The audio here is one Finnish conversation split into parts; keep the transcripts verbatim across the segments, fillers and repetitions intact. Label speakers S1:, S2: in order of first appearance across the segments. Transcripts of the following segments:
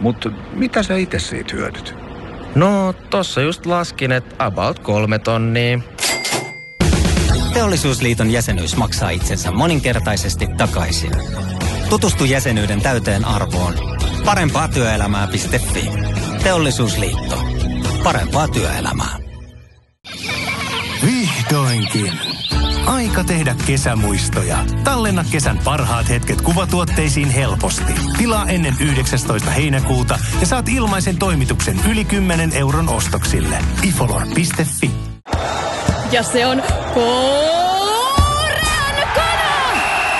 S1: Mutta mitä sä itse siitä hyödyt?
S2: No, tossa just laskin, että about kolme tonnia.
S3: Teollisuusliiton jäsenyys maksaa itsensä moninkertaisesti takaisin. Tutustu jäsenyyden täyteen arvoon. Parempaa työelämää piste fi. Teollisuusliitto. Parempaa työelämää.
S4: Vihdoinkin. Aika tehdä kesämuistoja. Tallenna kesän parhaat hetket kuvatuotteisiin helposti. Tilaa ennen yhdeksästoista heinäkuuta ja saat ilmaisen toimituksen yli kymmenen euron ostoksille. ifolor piste fi.
S5: Ja se on Korean kana!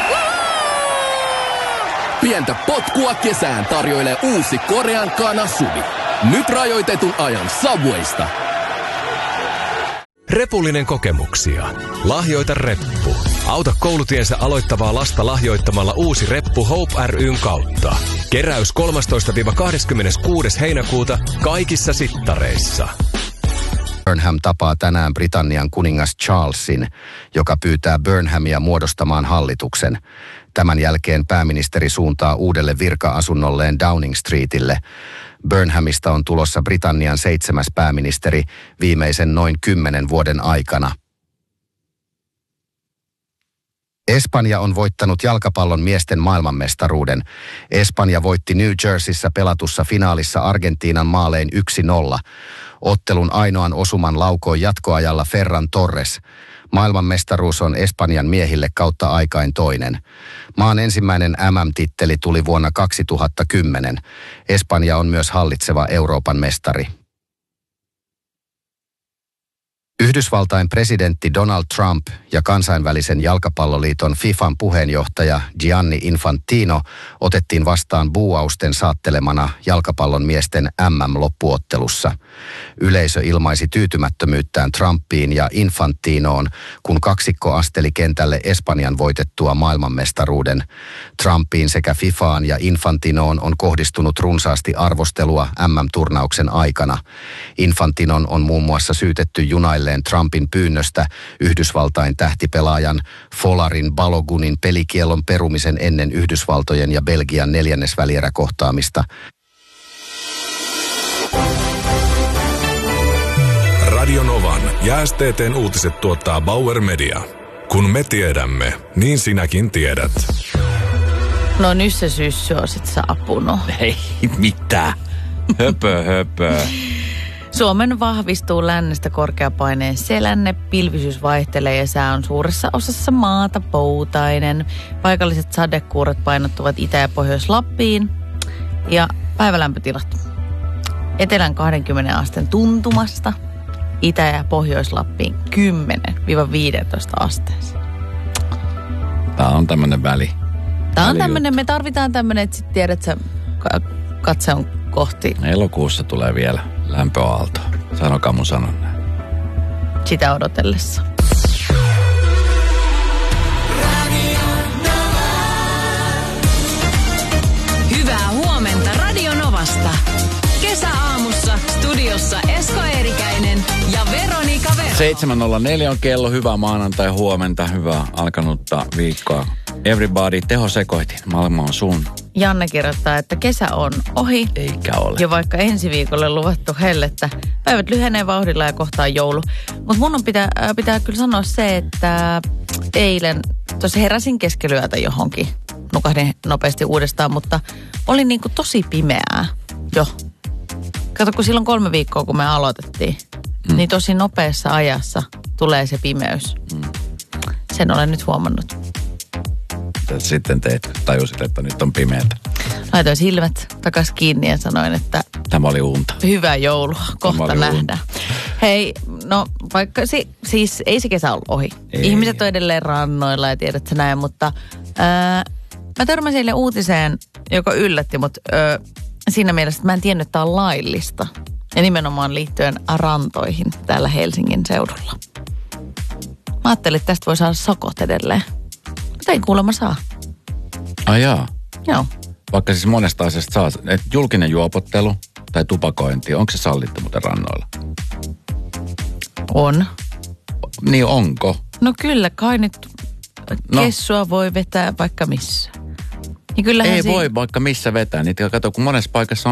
S6: Pientä potkua kesään tarjoilee uusi Korean kana Suvi. Nyt rajoitetun ajan Subwaysta.
S7: Repullinen kokemuksia. Lahjoita reppu. Auta koulutiensä aloittavaa lasta lahjoittamalla uusi reppu Hope ry:n kautta. Keräys kolmastoista kahdeskymmeneskuudes heinäkuuta kaikissa sittareissa.
S8: Burnham tapaa tänään Britannian kuningas Charlesin, joka pyytää Burnhamia muodostamaan hallituksen. Tämän jälkeen pääministeri suuntaa uudelle virka-asunnolleen Downing Streetille. Burnhamista on tulossa Britannian seitsemäs pääministeri viimeisen noin kymmenen vuoden aikana. Espanja on voittanut jalkapallon miesten maailmanmestaruuden. Espanja voitti New Jerseyssä pelatussa finaalissa Argentiinan maalein yksi nolla. Ottelun ainoan osuman laukoi jatkoajalla Ferran Torres. Maailmanmestaruus on Espanjan miehille kautta aikain toinen. Maan ensimmäinen M M-titteli tuli vuonna kaksituhattakymmenen. Espanja on myös hallitseva Euroopan mestari. Yhdysvaltain presidentti Donald Trump ja kansainvälisen jalkapalloliiton FIFAn puheenjohtaja Gianni Infantino otettiin vastaan buuausten saattelemana jalkapallon miesten M M-loppuottelussa. Yleisö ilmaisi tyytymättömyyttään Trumpiin ja Infantinoon, kun kaksikko asteli kentälle Espanjan voitettua maailmanmestaruuden. Trumpiin sekä FIFAan ja Infantinoon on kohdistunut runsaasti arvostelua M M-turnauksen aikana. Infantinon on muun muassa syytetty junailleen Trumpin pyynnöstä Yhdysvaltain tähtipelaajan Folarin Balogunin pelikiellon perumisen ennen Yhdysvaltojen ja Belgian neljännesvälieräkohtaamista.
S7: Radio Novan ja S T T:n uutiset tuottaa Bauer Media. Kun me tiedämme, niin sinäkin tiedät.
S5: No nyt se syssy on sit saapunut.
S9: Ei mitään. Höpö, höpö.
S5: Suomen vahvistuu lännestä korkeapaineen selänne, pilvisyys vaihtelee ja sää on suuressa osassa maata poutainen. Paikalliset sadekuuret painottuvat Itä- ja Pohjois-Lappiin ja päivälämpötilat. Etelän kaksikymmentä asteen tuntumasta, Itä- ja Pohjois-Lappiin kymmenen viisitoista asteeseen.
S9: Tää on tämmönen väli.
S5: Tää on tämmönen, me tarvitaan tämmönen, että sit tiedät sä, katse on kohti.
S9: Elokuussa tulee vielä lämpöaalto. Sanokaa mun sanon näin.
S5: Sitä odotellessa.
S10: Hyvää huomenta Radio Novasta. Kesäaamussa studiossa Esko Eerikäinen ja Veronika Verho.
S9: seitsemän nolla neljä on kello. Hyvää maanantai huomenta. Hyvää alkanutta viikkoa. Everybody, tehosekoitin. Maailma on sun.
S5: Janne kirjoittaa, että kesä on ohi.
S9: Eikä ole.
S5: Ja vaikka ensi viikolle luvattu hellettä, päivät lyhenee vauhdilla ja kohtaa joulu. Mutta mun on pitää, pitää kyllä sanoa se, että eilen, tuossa heräsin keskelyötä johonkin. Nukahdin nopeasti uudestaan, mutta oli niinku tosi pimeää jo. Kato, kun silloin kolme viikkoa, kun me aloitettiin, mm. niin tosi nopeassa ajassa tulee se pimeys. Mm. Sen olen nyt huomannut.
S9: Sitten teet, tajusit, että nyt on pimeätä.
S5: Laitoin silmät takas kiinni ja sanoin, että
S9: tämä oli unta.
S5: Hyvää joulua, kohta nähdään. Unta. Hei, no vaikka si, siis ei se kesä ollut ohi. Ei. Ihmiset on edelleen rannoilla ja tiedät sä näin, mutta ää, mä törmäsin eilen uutiseen, joka yllätti mut ää, siinä mielessä, että mä en tiennyt, että tää on laillista. Ja nimenomaan liittyen rantoihin täällä Helsingin seudulla. Mä ajattelin, että tästä voi saada sakot edelleen. Mutta ei kuulemma saa.
S9: Ai jaa.
S5: Joo.
S9: Vaikka siis monesta asiasta saa. Että julkinen juopottelu tai tupakointi, onko se sallittu muuten rannoilla?
S5: On.
S9: Niin onko?
S5: No kyllä, kai nyt
S9: no.
S5: Kessua voi vetää vaikka missä. Ja
S9: ei
S5: si-
S9: voi vaikka missä vetää. Niitä kato, kun monessa paikassa on